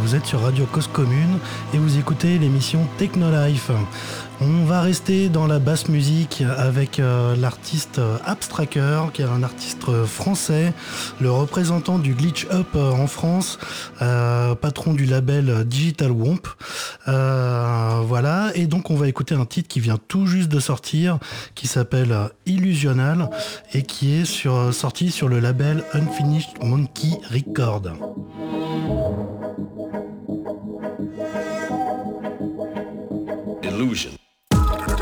vous êtes sur Radio Cause Commune et vous écoutez l'émission Technolife. On va rester dans la basse musique avec l'artiste Abstracker, qui est un artiste français, le représentant du Glitch Up en France, patron du label Digital Womp. Voilà, et donc on va écouter un titre qui vient tout juste de sortir, qui s'appelle Illusional et qui est sorti sur le label Unfinished Monkey Record. Illusion.